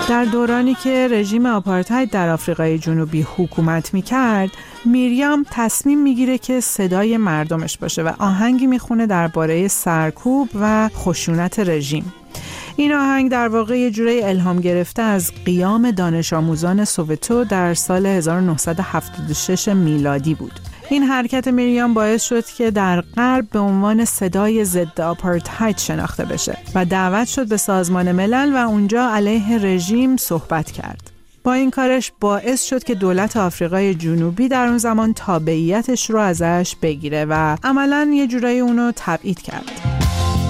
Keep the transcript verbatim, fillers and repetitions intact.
در دورانی که رژیم آپارتاید در آفریقای جنوبی حکومت می‌کرد، میریام تصمیم میگیره که صدای مردمش باشه و آهنگی میخونه درباره سرکوب و خشونت رژیم. این آهنگ در واقع یه جوری الهام گرفته از قیام دانش آموزان سووتو در سال هزار و نهصد و هفتاد و شش میلادی بود. این حرکت میریام باعث شد که در غرب به عنوان صدای ضد آپارتاید شناخته بشه و دعوت شد به سازمان ملل و اونجا علیه رژیم صحبت کرد. با این کارش باعث شد که دولت آفریقای جنوبی در اون زمان تابعیتش رو ازش بگیره و عملاً یه جورایی اونو تبعید کرد.